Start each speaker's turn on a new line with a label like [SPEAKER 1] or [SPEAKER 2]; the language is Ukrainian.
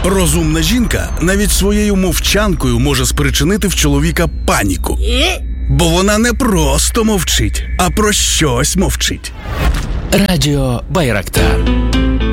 [SPEAKER 1] Розумна жінка навіть своєю мовчанкою може спричинити в чоловіка паніку. Бо вона не просто мовчить, а про щось мовчить.
[SPEAKER 2] Радіо Байрактар.